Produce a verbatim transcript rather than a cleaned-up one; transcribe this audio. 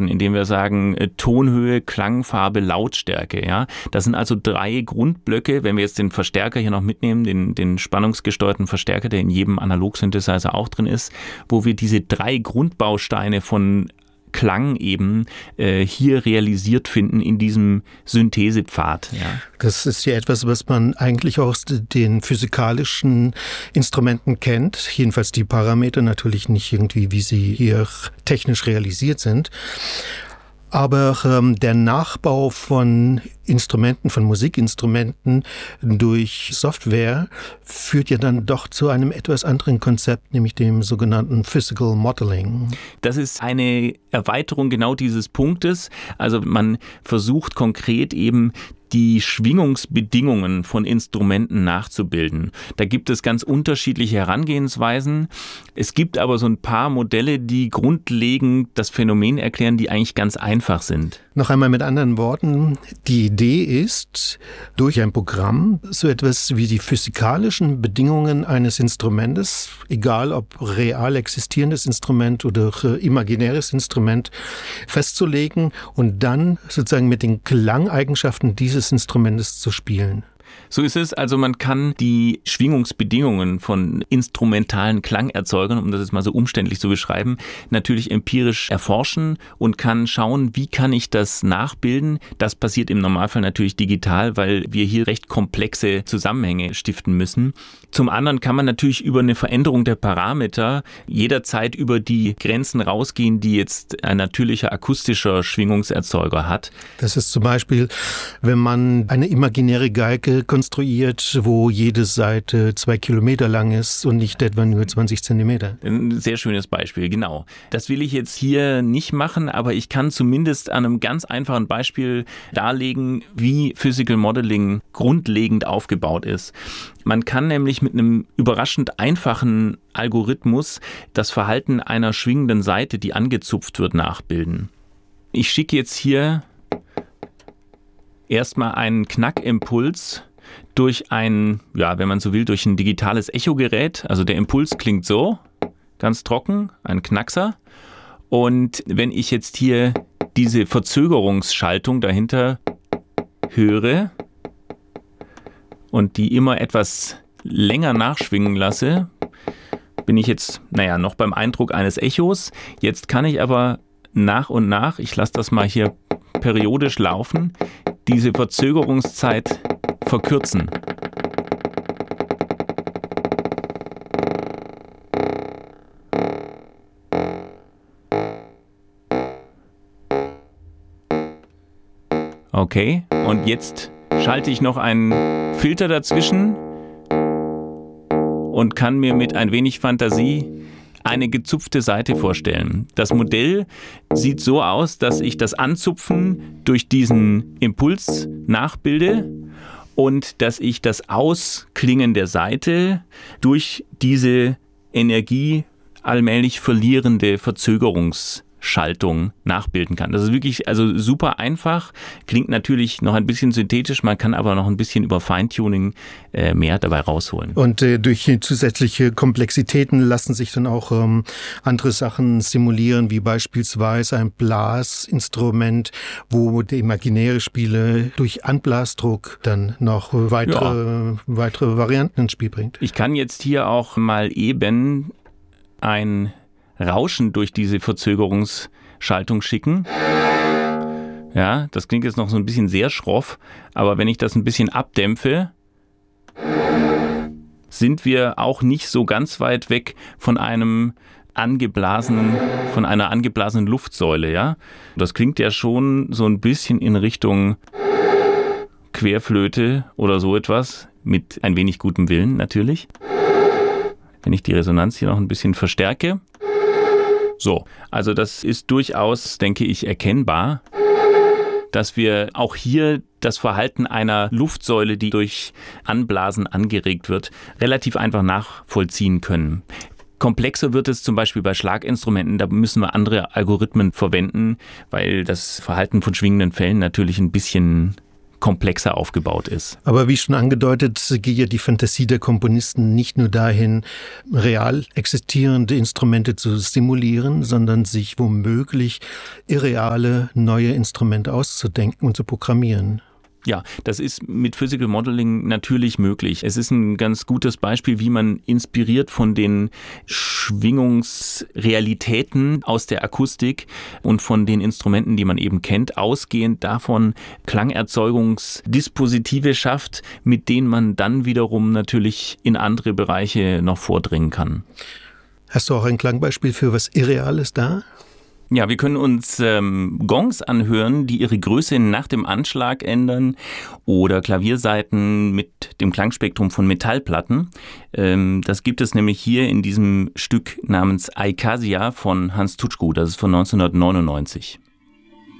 Eigenschaften, indem wir sagen äh, Tonhöhe, Klangfarbe, Lautstärke. Ja? Das sind also drei Grundblöcke, wenn wir jetzt den Verstärker hier noch mitnehmen, den, den spannungsgesteuerten Verstärker, der in jedem Analog-Synthesizer auch drin ist, wo wir diese drei Grundbausteine von Klang eben äh, hier realisiert finden in diesem Synthesepfad. Ja. Das ist ja etwas, was man eigentlich aus den physikalischen Instrumenten kennt, jedenfalls die Parameter, natürlich nicht irgendwie, wie sie hier technisch realisiert sind. Aber ähm, der Nachbau von Instrumenten, von Musikinstrumenten durch Software führt ja dann doch zu einem etwas anderen Konzept, nämlich dem sogenannten Physical Modeling. Das ist eine Erweiterung genau dieses Punktes. Also man versucht konkret eben die Schwingungsbedingungen von Instrumenten nachzubilden. Da gibt es ganz unterschiedliche Herangehensweisen. Es gibt aber so ein paar Modelle, die grundlegend das Phänomen erklären, die eigentlich ganz einfach sind. Noch einmal mit anderen Worten, die Idee ist, durch ein Programm so etwas wie die physikalischen Bedingungen eines Instrumentes, egal ob real existierendes Instrument oder imaginäres Instrument, festzulegen und dann sozusagen mit den Klangeigenschaften dieses Instrumentes zu spielen. So ist es. Also man kann die Schwingungsbedingungen von instrumentalen Klangerzeugern, um das jetzt mal so umständlich zu beschreiben, natürlich empirisch erforschen und kann schauen, wie kann ich das nachbilden. Das passiert im Normalfall natürlich digital, weil wir hier recht komplexe Zusammenhänge stiften müssen. Zum anderen kann man natürlich über eine Veränderung der Parameter jederzeit über die Grenzen rausgehen, die jetzt ein natürlicher akustischer Schwingungserzeuger hat. Das ist zum Beispiel, wenn man eine imaginäre Geige konstruiert, wo jede Seite zwei Kilometer lang ist und nicht etwa nur zwanzig Zentimeter. Ein sehr schönes Beispiel, genau. Das will ich jetzt hier nicht machen, aber ich kann zumindest an einem ganz einfachen Beispiel darlegen, wie Physical Modeling grundlegend aufgebaut ist. Man kann nämlich mit einem überraschend einfachen Algorithmus das Verhalten einer schwingenden Saite, die angezupft wird, nachbilden. Ich schicke jetzt hier erstmal einen Knackimpuls durch ein, ja, wenn man so will, durch ein digitales Echogerät. Also der Impuls klingt so, ganz trocken, ein Knackser. Und wenn ich jetzt hier diese Verzögerungsschaltung dahinter höre und die immer etwas länger nachschwingen lasse, bin ich jetzt, naja, noch beim Eindruck eines Echos. Jetzt kann ich aber nach und nach, ich lasse das mal hier periodisch laufen, diese Verzögerungszeit verkürzen. Okay, und jetzt schalte ich noch einen Filter dazwischen und kann mir mit ein wenig Fantasie eine gezupfte Saite vorstellen. Das Modell sieht so aus, dass ich das Anzupfen durch diesen Impuls nachbilde und dass ich das Ausklingen der Saite durch diese Energie allmählich verlierende Verzögerungsschaltung nachbilden kann. Das ist wirklich also super einfach, klingt natürlich noch ein bisschen synthetisch, man kann aber noch ein bisschen über Feintuning äh, mehr dabei rausholen. Und äh, durch zusätzliche Komplexitäten lassen sich dann auch ähm, andere Sachen simulieren, wie beispielsweise ein Blasinstrument, wo der imaginäre Spieler durch Anblasdruck dann noch weitere, ja. weitere Varianten ins Spiel bringt. Ich kann jetzt hier auch mal eben ein Rauschen durch diese Verzögerungsschaltung schicken. Ja, das klingt jetzt noch so ein bisschen sehr schroff, aber wenn ich das ein bisschen abdämpfe, sind wir auch nicht so ganz weit weg von einem angeblasenen, von einer angeblasenen Luftsäule, ja. Das klingt ja schon so ein bisschen in Richtung Querflöte oder so etwas, mit ein wenig gutem Willen natürlich. Wenn ich die Resonanz hier noch ein bisschen verstärke. So, also das ist durchaus, denke ich, erkennbar, dass wir auch hier das Verhalten einer Luftsäule, die durch Anblasen angeregt wird, relativ einfach nachvollziehen können. Komplexer wird es zum Beispiel bei Schlaginstrumenten, da müssen wir andere Algorithmen verwenden, weil das Verhalten von schwingenden Fällen natürlich ein bisschen komplexer aufgebaut ist. Aber wie schon angedeutet, geht ja die Fantasie der Komponisten nicht nur dahin, real existierende Instrumente zu simulieren, sondern sich womöglich irreale neue Instrumente auszudenken und zu programmieren. Ja, das ist mit Physical Modeling natürlich möglich. Es ist ein ganz gutes Beispiel, wie man inspiriert von den Schwingungsrealitäten aus der Akustik und von den Instrumenten, die man eben kennt, ausgehend davon Klangerzeugungsdispositive schafft, mit denen man dann wiederum natürlich in andere Bereiche noch vordringen kann. Hast du auch ein Klangbeispiel für was Irreales da? Ja, wir können uns ähm, Gongs anhören, die ihre Größe nach dem Anschlag ändern, oder Klaviersaiten mit dem Klangspektrum von Metallplatten. Ähm, das gibt es nämlich hier in diesem Stück namens Aikasia von Hans Tutschku, das ist von neunzehnhundertneunundneunzig.